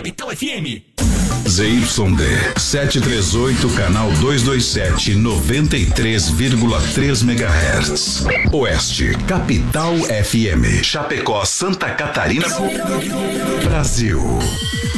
Capital FM. ZYD 738, canal 227, 93,3 MHz. Oeste, Capital FM. Chapecó, Santa Catarina, Brasil.